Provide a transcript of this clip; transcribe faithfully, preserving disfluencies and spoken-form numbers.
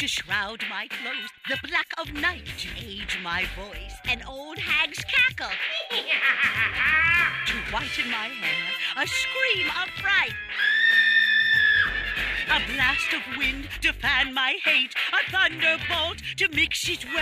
to shroud my clothes, the black of night to age my voice, an old hag's cackle to whiten my hair, a scream of fright, a blast of wind to fan my hate, a thunderbolt to mix it well.